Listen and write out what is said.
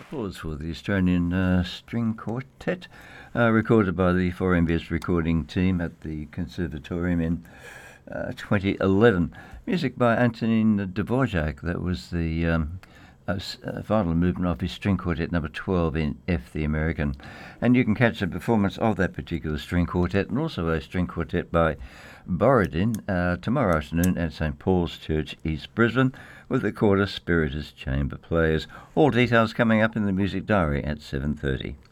Applause for the Australian String Quartet, recorded by the 4MBS recording team at the Conservatorium in 2011. Music by Antonin Dvorak. That was the final movement of his String Quartet number 12 in F the American. And you can catch a performance of that particular string quartet and also a string quartet by Borodin tomorrow afternoon at St Paul's Church, East Brisbane, with the Quarter Spiritus Chamber Players. All details coming up in the Music Diary at 7:30.